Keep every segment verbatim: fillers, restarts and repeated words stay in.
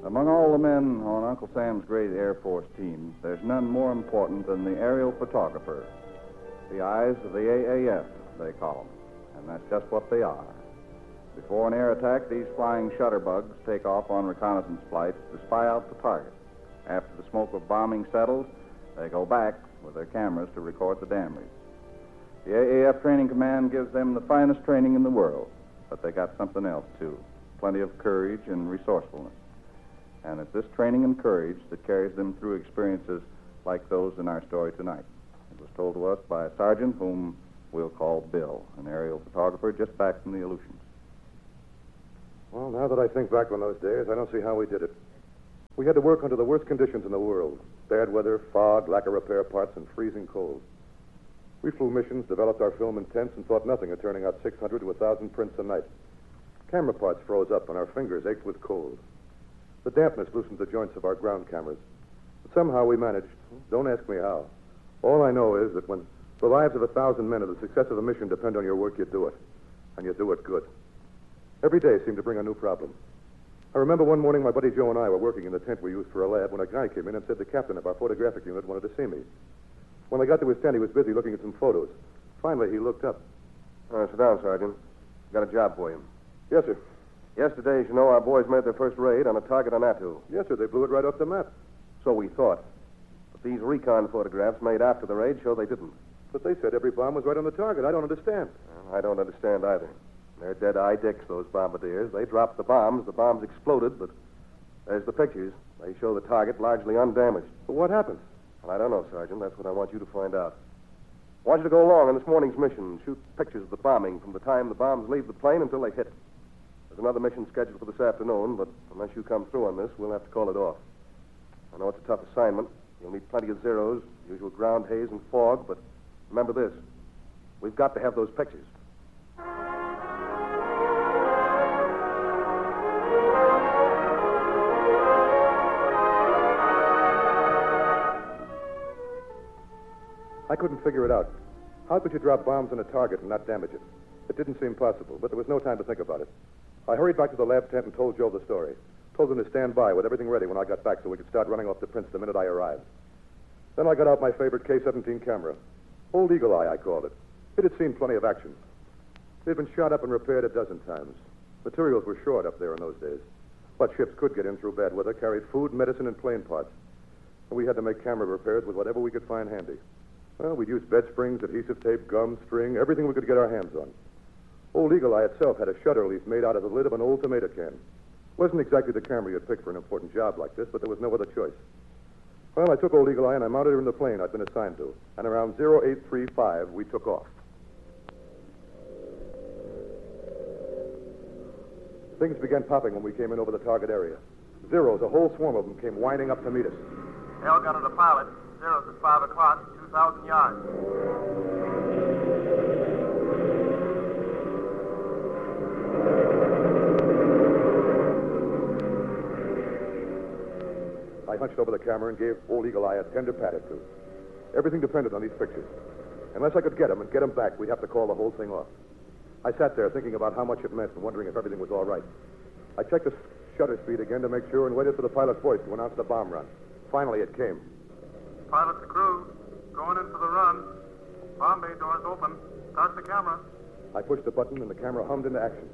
Among all the men on Uncle Sam's great Air Force team, there's none more important than the aerial photographer. The eyes of the A A F, they call them. And that's just what they are. Before an air attack, these flying shutterbugs take off on reconnaissance flights to spy out the target. After the smoke of bombing settles, they go back with their cameras to record the damage. The A A F Training Command gives them the finest training in the world, but they got something else, too. Plenty of courage and resourcefulness. And it's this training and courage that carries them through experiences like those in our story tonight. It was told to us by a sergeant whom we'll call Bill, an aerial photographer just back from the Aleutians. Well, now that I think back on those days, I don't see how we did it. We had to work under the worst conditions in the world. Bad weather, fog, lack of repair parts, and freezing cold. We flew missions, developed our film in tents, and thought nothing of turning out six hundred to one thousand prints a night. Camera parts froze up, and our fingers ached with cold. The dampness loosened the joints of our ground cameras. But somehow we managed. Don't ask me how. All I know is that when the lives of a thousand men or the success of a mission depend on your work, you do it. And you do it good. Every day seemed to bring a new problem. I remember one morning my buddy Joe and I were working in the tent we used for a lab when a guy came in and said the captain of our photographic unit wanted to see me. When I got to his tent, he was busy looking at some photos. Finally, he looked up. Uh, sit down, Sergeant. Got a job for you. Yes, sir. Yesterday, as you know, our boys made their first raid on a target on Attu. Yes, sir. They blew it right off the map. So we thought. But these recon photographs made after the raid show they didn't. But they said every bomb was right on the target. I don't understand. Well, I don't understand either. They're dead-eye dicks, those bombardiers. They dropped the bombs. The bombs exploded, but there's the pictures. They show the target largely undamaged. But what happened? Well, I don't know, Sergeant. That's what I want you to find out. I want you to go along on this morning's mission and shoot pictures of the bombing from the time the bombs leave the plane until they hit. There's another mission scheduled for this afternoon, but unless you come through on this, we'll have to call it off. I know it's a tough assignment. You'll need plenty of zeros, usual ground haze and fog, but remember this. We've got to have those pictures. I couldn't figure it out. How could you drop bombs on a target and not damage it? It didn't seem possible, but there was no time to think about it. I hurried back to the lab tent and told Joe the story. Told him to stand by with everything ready when I got back so we could start running off the prints the minute I arrived. Then I got out my favorite K seventeen camera. Old Eagle Eye, I called it. It had seen plenty of action. It had been shot up and repaired a dozen times. Materials were short up there in those days. What ships could get in through bad weather carried food, medicine, and plane parts. And we had to make camera repairs with whatever we could find handy. Well, we'd use bed springs, adhesive tape, gum, string, everything we could get our hands on. Old Eagle Eye itself had a shutter leaf made out of the lid of an old tomato can. Wasn't exactly the camera you'd pick for an important job like this, but there was no other choice. Well, I took Old Eagle Eye and I mounted her in the plane I'd been assigned to. And around oh eight three five, we took off. Things began popping when we came in over the target area. Zeros, a whole swarm of them, came winding up to meet us. Hell got to pilot. Zeros at five o'clock, two thousand yards. I hunched over the camera and gave Old Eagle Eye a tender pat or two. Everything depended on these pictures. Unless I could get them and get them back, we'd have to call the whole thing off. I sat there thinking about how much it meant and wondering if everything was all right. I checked the shutter speed again to make sure and waited for the pilot's voice to announce the bomb run. Finally, it came. Pilot to crew, going in for the run. Bomb bay doors open. Start the camera. I pushed the button and the camera hummed into action.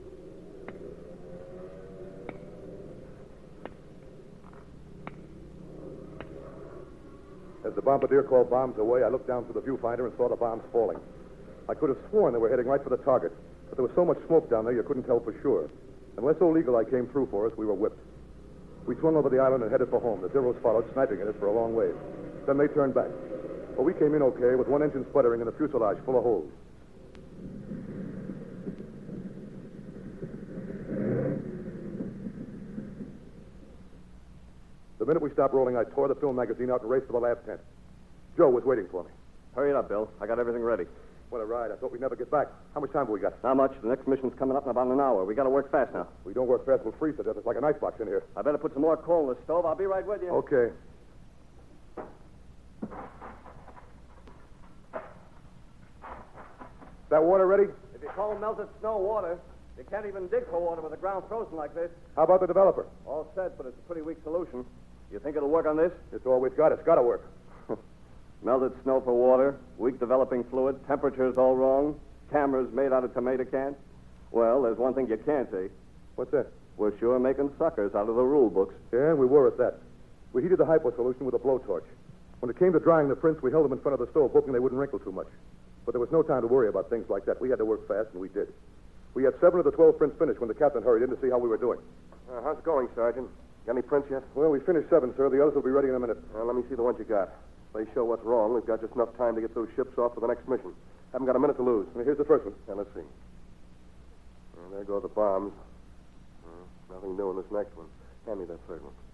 As the bombardier called bombs away, I looked down through the viewfinder and saw the bombs falling. I could have sworn they were heading right for the target, but there was so much smoke down there you couldn't tell for sure. Unless Old Eagle Eye came through for us, we were whipped. We swung over the island and headed for home. The Zeros followed, sniping at us for a long way. Then they turned back. But we came in okay, with one engine sputtering and the fuselage full of holes. The minute we stopped rolling, I tore the film magazine out and raced to the lab tent. Joe was waiting for me. Hurry it up, Bill. I got everything ready. What a ride. I thought we'd never get back. How much time have we got? Not much. The next mission's coming up in about an hour. We got to work fast now. If we don't work fast, we'll freeze to death. It's like an icebox in here. I better put some more coal in the stove. I'll be right with you. Okay. That water ready? If you call melted snow water. You can't even dig for water with the ground frozen like this. How about the developer? All set, but it's a pretty weak solution. You think it'll work on this? It's all we've got. It's got to work. Melted snow for water, weak developing fluid, temperatures all wrong, cameras made out of tomato cans. Well, there's one thing you can't say. What's that? We're sure making suckers out of the rule books. Yeah, and we were at that. We heated the hypo solution with a blowtorch. When it came to drying the prints, we held them in front of the stove, hoping they wouldn't wrinkle too much. But there was no time to worry about things like that. We had to work fast, and we did. We had seven of the twelve prints finished when the captain hurried in to see how we were doing. Uh, how's it going, Sergeant? Got any prints yet? Well, we finished seven, sir. The others will be ready in a minute. Uh, let me see the ones you got. If they show what's wrong, we've got just enough time to get those ships off for the next mission. Haven't got a minute to lose. Now, here's the first one. Now, let's see. Uh, there go the bombs. Uh, nothing new in this next one. Hand me that third one.